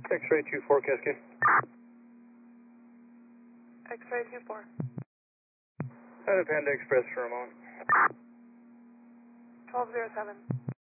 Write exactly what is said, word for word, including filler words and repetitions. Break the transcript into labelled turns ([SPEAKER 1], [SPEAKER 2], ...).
[SPEAKER 1] X-ray two four Cascade.
[SPEAKER 2] X-ray two four.
[SPEAKER 1] Out of Panda Express for a moment.
[SPEAKER 2] twelve zero seven.